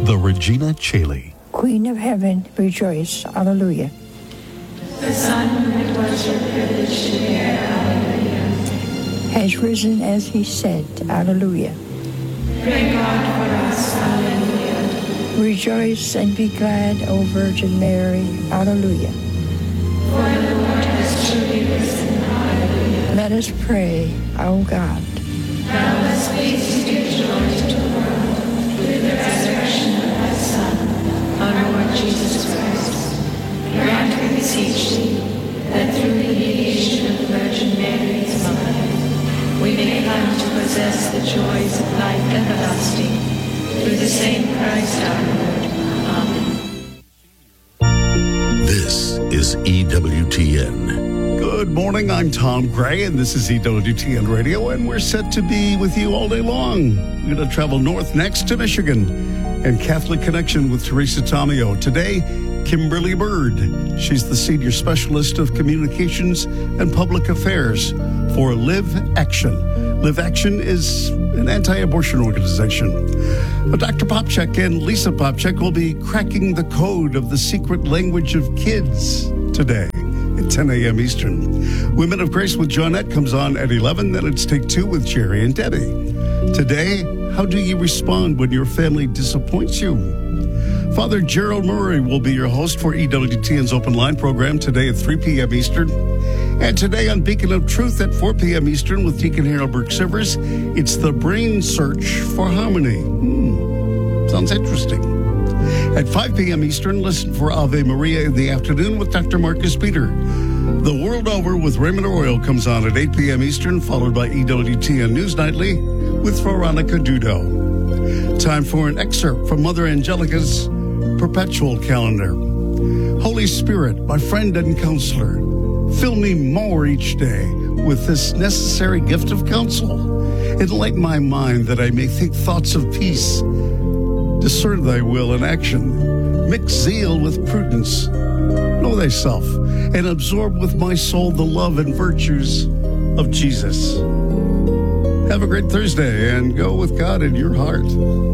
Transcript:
the Regina Caeli. Queen of Heaven, rejoice. Alleluia. The Son, it was your privilege to bear. Alleluia. Has risen as he said. Alleluia. Pray God for us. Alleluia. Rejoice and be glad, O Virgin Mary. Alleluia. For the Lord has truly risen. Alleluia. Let us pray, O God. Thou hast made to give joy to the world through the resurrection of thy Son, our Lord Jesus Christ. Grant, we beseech thee, that through the mediation of the Virgin Mary, his mother, we may come to possess the joys of life everlasting, through the same Christ our Lord. Amen. This is EWTN. Good morning, I'm Tom Gray, and this is EWTN Radio, and we're set to be with you all day long. We're going to travel north next to Michigan and Catholic Connection with Teresa Tomeo. Today, Kimberly Bird. She's the Senior Specialist of Communications and Public Affairs for Live Action. Live Action is an anti-abortion organization. Dr. Popchak and Lisa Popchak will be cracking the code of the secret language of kids today at 10 a.m. Eastern. Women of Grace with Johnette comes on at 11. Then it's Take Two with Jerry and Debbie. Today, how do you respond when your family disappoints you? Father Gerald Murray will be your host for EWTN's Open Line program today at 3 p.m. Eastern. And today on Beacon of Truth at 4 p.m. Eastern with Deacon Harold Burke-Sivers, it's the Brain Search for Harmony. Sounds interesting. At 5 p.m. Eastern, listen for Ave Maria in the afternoon with Dr. Marcus Peter. The World Over with Raymond Arroyo comes on at 8 p.m. Eastern, followed by EWTN News Nightly with Veronica Dudo. Time for an excerpt from Mother Angelica's Perpetual Calendar. Holy Spirit, my friend and counselor, fill me more each day with this necessary gift of counsel. Enlighten my mind that I may think thoughts of peace. Discern thy will in action. Mix zeal with prudence. Know thyself and absorb with my soul the love and virtues of Jesus. Have a great Thursday and go with God in your heart.